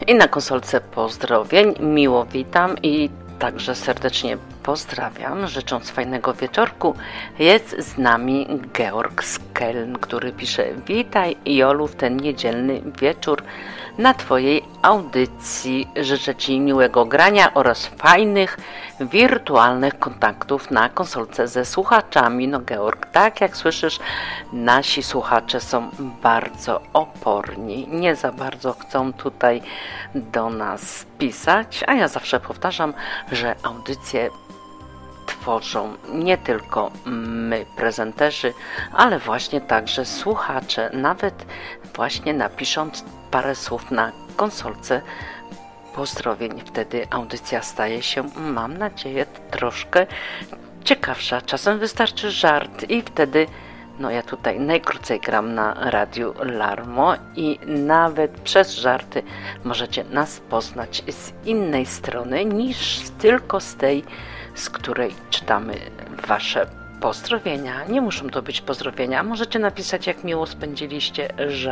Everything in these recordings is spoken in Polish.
I na konsolce pozdrowień miło witam i także serdecznie pozdrawiam, życząc fajnego wieczorku. Jest z nami Georg z Keln, który pisze: witaj Jolu w ten niedzielny wieczór na Twojej audycji. Życzę Ci miłego grania oraz fajnych, wirtualnych kontaktów na konsolce ze słuchaczami. No Georg, tak jak słyszysz, nasi słuchacze są bardzo oporni. Nie za bardzo chcą tutaj do nas pisać, a ja zawsze powtarzam, że audycje tworzą nie tylko my, prezenterzy, ale właśnie także słuchacze, nawet właśnie napisząc parę słów na konsolce pozdrowień. Wtedy audycja staje się, mam nadzieję, troszkę ciekawsza. Czasem wystarczy żart i wtedy ja tutaj najkrócej gram na Radiu Larmo i nawet przez żarty możecie nas poznać z innej strony niż tylko z tej, z której czytamy Wasze pozdrowienia. Nie muszą to być pozdrowienia. Możecie napisać, jak miło spędziliście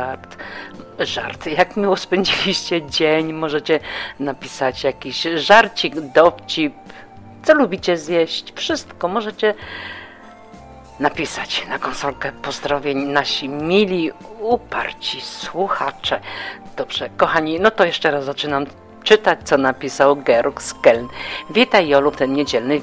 jak miło spędziliście dzień. Możecie napisać jakiś żarcik, dowcip, co lubicie zjeść. Wszystko możecie napisać na konsolkę pozdrowień, nasi mili, uparci słuchacze. Dobrze, kochani, to jeszcze raz zaczynam czytać, co napisał Georg z Keln. Witaj Jolu w ten niedzielny